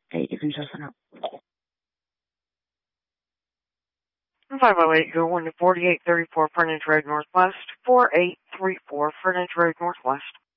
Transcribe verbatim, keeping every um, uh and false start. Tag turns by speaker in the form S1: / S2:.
S1: Ladies and gentlemen.
S2: five oh eight, go one to forty-eight thirty-four Frontage Road Northwest, four eight three four Frontage Road Northwest.